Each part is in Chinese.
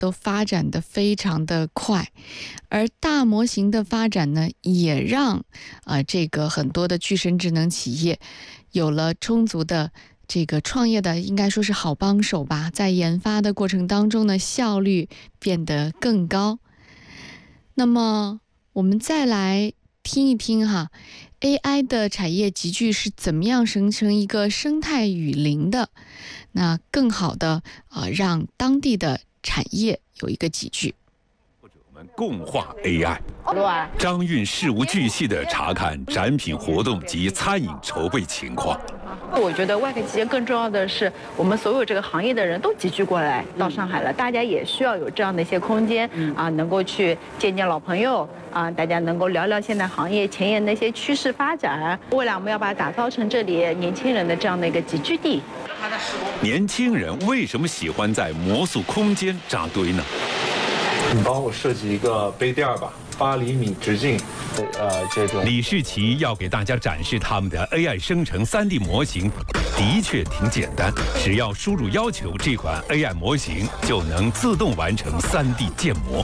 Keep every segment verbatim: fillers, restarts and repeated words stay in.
都发展得非常的快，而大模型的发展呢，也让呃这个很多的具身智能企业有了充足的这个创业的应该说是好帮手吧，在研发的过程当中呢，效率变得更高。那么我们再来听一听哈 A I 的产业集聚是怎么样形成一个生态雨林的，那更好的呃让当地的产业有一个集聚。 共话 A I， 张运事无巨细地查看展品活动及餐饮筹备情况。 我觉得外科集结更重要的是，我们所有这个行业的人都集聚过来到上海了，大家也需要有这样的一些空间啊，能够去见见老朋友啊，大家能够聊聊现在行业前沿的一些趋势发展。未来我们要把它打造成这里年轻人的这样的一个集聚地。 年轻人为什么喜欢在魔术空间扎堆呢？ 你帮我设计一个杯垫吧，八厘米直径，呃，这种。 李世奇要给大家展示他们的 A I 生成 三 D 模型，的确挺简单，只要输入要求，这款 A I 模型就能自动完成 三 D 建模。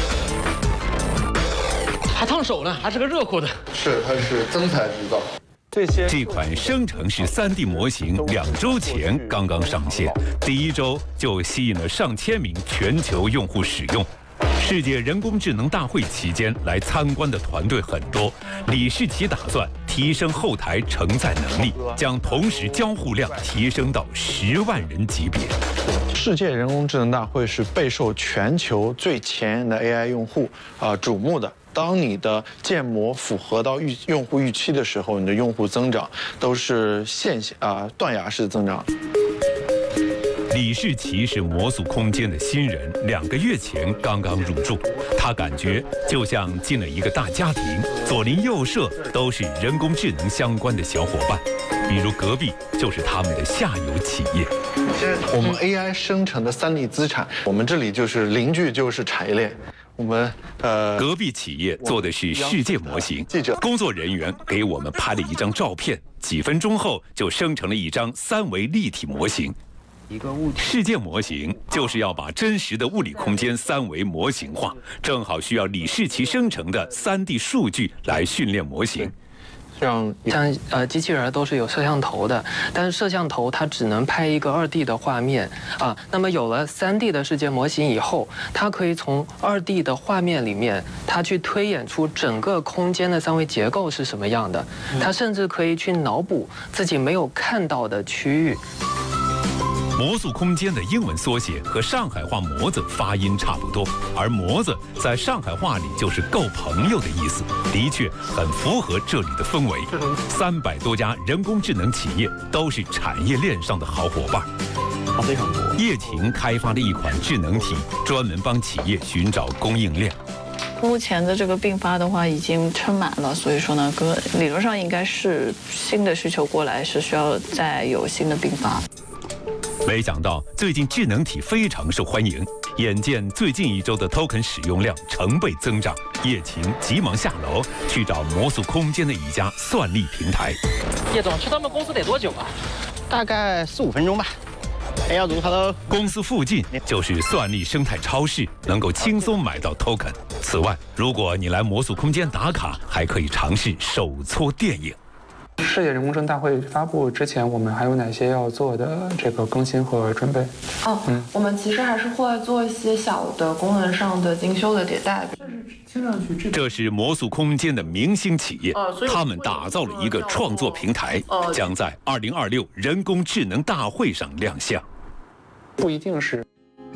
还烫手呢，还是个热乎的。 是，它是增材制造。 这些这款生成式 三 D 模型两周前刚刚上线，第一周就吸引了上千名全球用户使用。世界人工智能大会期间来参观的团队很多，李世奇打算提升后台承载能力，将同时交互量提升到十万人级别。 世界人工智能大会是备受全球最前沿的 A I 用户啊、呃、瞩目的。当你的建模符合到预用户预期的时候，你的用户增长都是线性啊断崖式增长。 李世奇是魔术空间的新人，两个月前刚刚入驻，他感觉就像进了一个大家庭，左邻右舍都是人工智能相关的小伙伴，比如隔壁就是他们的下游企业。 我们 A I 生成的 三 D 资产，我们这里就是邻居就是产业链。我们呃， 隔壁企业做的是世界模型，记者工作人员给我们拍了一张照片，几分钟后就生成了一张三维立体模型。一个物体世界模型就是要把真实的物理空间三维模型化，正好需要李世奇生成的 三 D 数据来训练模型。 像像呃机器人都是有摄像头的，但是摄像头它只能拍一个二 D 的画面啊。那么有了三 D 的世界模型以后，它可以从二 D 的画面里面，它去推演出整个空间的三维结构是什么样的。它甚至可以去脑补自己没有看到的区域。 魔术空间的英文缩写和上海话模子发音差不多，而模子在上海话里就是够朋友的意思，的确很符合这里的氛围。三百多家人工智能企业都是产业链上的好伙伴。 非常多。 叶晴开发了一款智能体，专门帮企业寻找供应链。 目前的这个并发的话已经撑满了，所以说呢，哥理论上应该是新的需求过来是需要再有新的并发。 没想到最近智能体非常受欢迎，眼见最近一周的 token 使用量成倍增长，叶晴急忙下楼去找魔术空间的一家算力平台。 叶总，去他们公司得多久啊？ 大概四五分钟吧。哎，耀祖 ，hello。 公司附近就是算力生态超市，能够轻松买到 token。此外，如果你来魔术空间打卡，还可以尝试手搓电影。 世界人工智能大会发布之前，我们还有哪些要做的这个更新和准备？ 哦，嗯，我们其实还是会做一些小的功能上的精修的迭代。 听上去这这是魔术空间的明星企业，他们打造了一个创作平台，将在二零二六人工智能大会上亮相。 不一定是。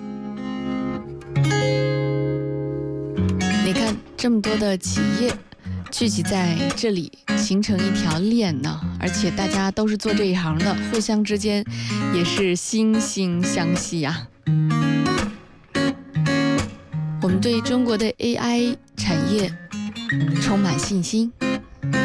你看这么多的企业聚集在这里，形成一条链呢，而且大家都是做这一行的，互相之间也是惺惺相惜啊。我们对中国的 A I 产业充满信心。